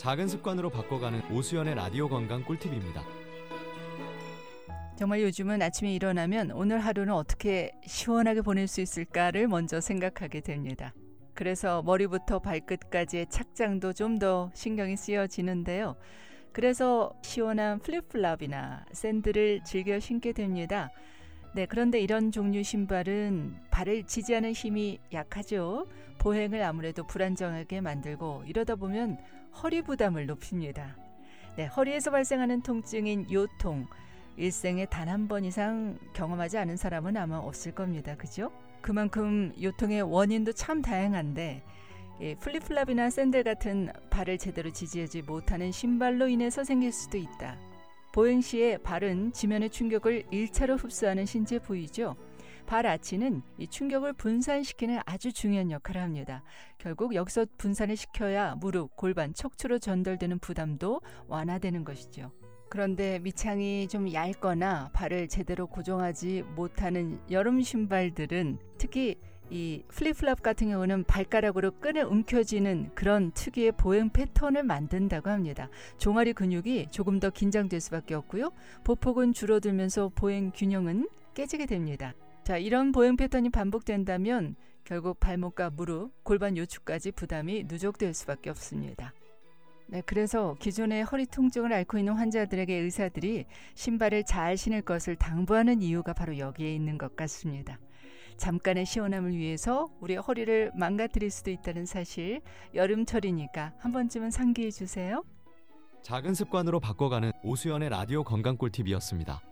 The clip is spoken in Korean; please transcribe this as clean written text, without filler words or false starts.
작은 습관으로 바꿔가는 오수연의 라디오 건강 꿀팁입니다. 정말 요즘은 아침에 일어나면 오늘 하루는 어떻게 시원하게 보낼 수 있을까를 먼저 생각하게 됩니다. 그래서 머리부터 발끝까지의 착장도 좀 더 신경이 쓰여지는데요. 그래서 시원한 플립플랍이나 샌들을 즐겨 신게 됩니다. 네, 그런데 이런 종류 신발은 발을 지지하는 힘이 약하죠. 보행을 아무래도 불안정하게 만들고 이러다 보면 허리 부담을 높입니다. 네, 허리에서 발생하는 통증인 요통, 일생에 단 한 번 이상 경험하지 않은 사람은 아마 없을 겁니다. 그죠? 그만큼 요통의 원인도 참 다양한데 플립플랍이나 샌들 같은 발을 제대로 지지하지 못하는 신발로 인해서 생길 수도 있다. 보행 시에 발은 지면의 충격을 1차로 흡수하는 신체 부위죠. 발 아치는 이 충격을 분산시키는 아주 중요한 역할을 합니다. 결국 여기서 분산을 시켜야 무릎, 골반, 척추로 전달되는 부담도 완화되는 것이죠. 그런데 밑창이 좀 얇거나 발을 제대로 고정하지 못하는 여름 신발들은 특히 이 플립플랍 같은 경우는 발가락으로 끈을 움켜쥐는 그런 특유의 보행 패턴을 만든다고 합니다. 종아리 근육이 조금 더 긴장될 수밖에 없고요. 보폭은 줄어들면서 보행 균형은 깨지게 됩니다. 자, 이런 보행 패턴이 반복된다면 결국 발목과 무릎, 골반 요추까지 부담이 누적될 수밖에 없습니다. 네, 그래서 기존의 허리 통증을 앓고 있는 환자들에게 의사들이 신발을 잘 신을 것을 당부하는 이유가 바로 여기에 있는 것 같습니다. 잠깐의 시원함을 위해서 우리의 허리를 망가뜨릴 수도 있다는 사실, 여름철이니까 한 번쯤은 상기해 주세요. 작은 습관으로 바꿔가는 오수연의 라디오 건강 꿀팁이었습니다.